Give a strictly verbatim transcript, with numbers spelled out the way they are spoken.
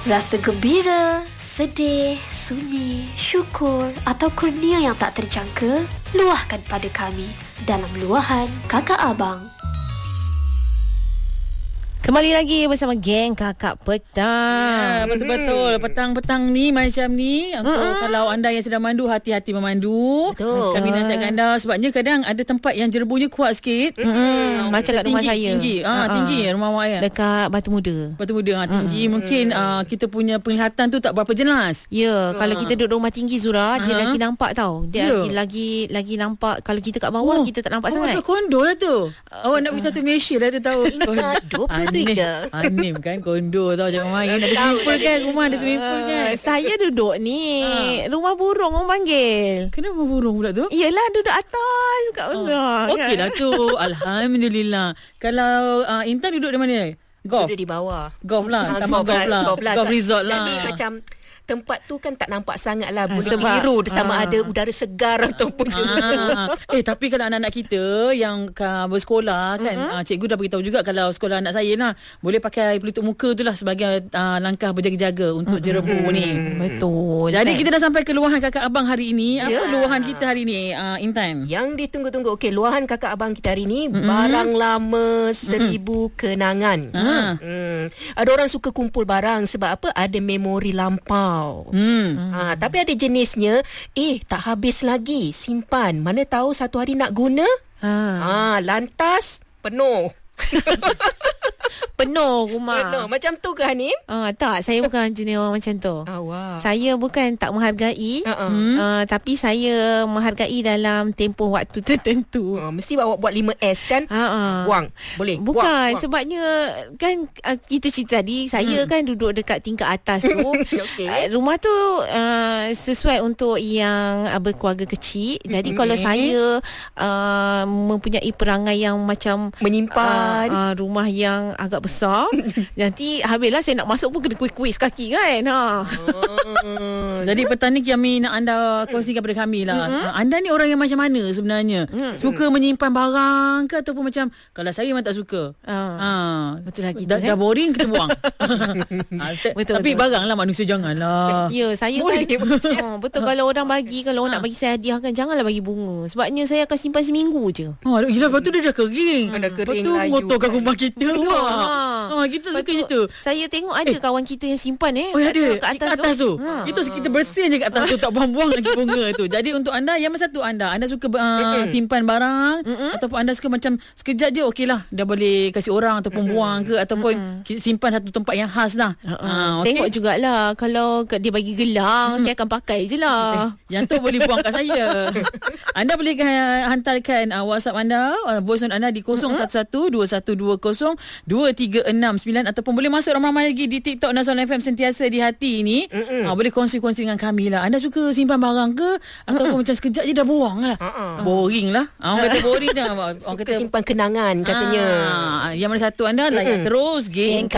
Rasa gembira, sedih, sunyi, syukur atau kurnia yang tak terjangka, luahkan pada kami dalam Luahan Kakak Abang. Kembali lagi bersama geng Kakak Petang. Ya, betul-betul. Petang-petang ni macam ni. Untuk uh-huh. kalau anda yang sedang mandu, hati-hati memandu. Betul. Kami nasihatkan anda sebabnya kadang ada tempat yang jerbunya kuat sikit. Hmm. Uh, macam kat rumah tinggi, saya. Tinggi. Ah, uh-huh. tinggi rumah awak ya. Dekat Batu Muda. Batu Muda ah, tinggi. Uh-huh. Mungkin uh, kita punya penglihatan tu tak berapa jelas. Ya, uh-huh. kalau kita duduk rumah tinggi Zura, dia uh-huh. lagi nampak tau. Dia yeah. lagi lagi nampak. Kalau kita kat bawah, oh. kita tak nampak oh, sangat. Oh, kondo lah tu. Uh, awak nak pergi satu Malaysia lah tu tahu. dua puluh tiga. Anim kan kondo tau jangan main. Ada swimming pool kan, rumah ada swimming pool kan. Uh, saya duduk ni ha. rumah burung orang panggil. Kenapa burung pula tu? Yelah duduk atas kat bawah. Oh. Okey lah tu. Alhamdulillah. Kalau uh, Intan duduk di mana? Golf. Duduk di bawah. Golf lah. Ha, Taman golf, golf lah. Golf, lah. Golf resort lah. Jadi macam tempat tu kan tak nampak sangat lah. Boleh Sebab, biru sama ah. ada udara segar ataupun ah. Eh tapi kalau anak-anak kita yang uh, bersekolah kan, mm-hmm. uh, cikgu dah beritahu juga kalau sekolah anak saya lah boleh pakai pelitup muka tu lah sebagai uh, langkah berjaga-jaga untuk mm-hmm. jerebu ni. Betul. Jadi kita dah sampai ke luahan Kakak Abang hari ini. Apa yeah. luahan kita hari ini, uh, Intan? Yang ditunggu-tunggu. Okey, luahan Kakak Abang kita hari ini, mm-hmm. barang lama seribu mm-hmm. kenangan. Ah. Hmm. Ada orang suka kumpul barang sebab apa? Ada memori lampau. Hmm. Ha, tapi ada jenisnya, eh tak habis lagi, simpan. Mana tahu satu hari nak guna, Ha. ha, lantas penuh. Penuh rumah. Penuh. Macam tu ke Hanim? Ah, tak, saya bukan jenis orang macam tu. Oh, wow. Saya bukan tak menghargai, uh-uh. hmm. uh, tapi saya menghargai dalam tempoh waktu tertentu. Uh, mesti awak buat lima S kan? Uh-uh. Buang. Boleh? Bukan, buang, buang. sebabnya kan uh, kita cerita tadi, saya hmm. kan duduk dekat tingkat atas tu. Okay. uh, rumah tu uh, sesuai untuk yang uh, berkeluarga kecil. Jadi hmm. kalau saya uh, mempunyai perangai yang macam menyimpan uh, uh, rumah yang agak besar, nanti habislah saya nak masuk pun kena kuis-kuis kaki kan. Ha. Oh. Jadi petang ni kami nak anda kongsikan kepada kami lah. Mm-hmm. Anda ni orang yang macam mana sebenarnya? Mm-hmm. Suka menyimpan barang ke ataupun macam kalau saya memang tak suka. Uh. Ha. Betul lagi da, tu. Dah boring kita buang. ha, betul, Tapi betul. Barang lah manusia janganlah. Ya, saya boleh, kan. Oh, betul kalau orang bagi, kalau orang ha. nak bagi saya hadiah kan janganlah bagi bunga. Sebabnya saya akan simpan seminggu je. Oh, gila, lepas tu dia dah kering. Hmm. Dah kering lepas tu ngotorkan rumah kita. Ha. Ha, kita suka je tu. Saya tengok ada eh. kawan kita yang simpan eh. Oh, ada. Kat atas, kat atas tu. tu. Ha. Itu kita bersihin je kat atas tu. Tak buang-buang lagi bunga tu. Jadi untuk anda, yang satu anda, anda suka uh, simpan barang mm-hmm. ataupun anda suka macam sekejap je okey lah. Dah boleh kasih orang ataupun mm-hmm. buang ke ataupun mm-hmm. simpan satu tempat yang khas lah. Uh-uh. Ha, okay. Tengok jugalah kalau dia bagi gelang, mm. saya akan pakai je lah. Eh, yang tu boleh buang kat saya. Anda boleh hantarkan uh, WhatsApp anda, uh, voice note anda di kosong satu satu dua satu dua kosong dua tiga enam sembilan ataupun boleh masuk ramai-ramai lagi di TikTok Nasional F M Sentiasa di Hati ni. Uh, boleh kongsi-kongsi dengan kami lah. Anda suka simpan barang ke ataupun macam sekejap je dah buang lah. Uh-uh. Boring lah. Orang kata boring je. Orang suka kata simpan kenangan katanya. Uh, yang mana satu anda layan terus geng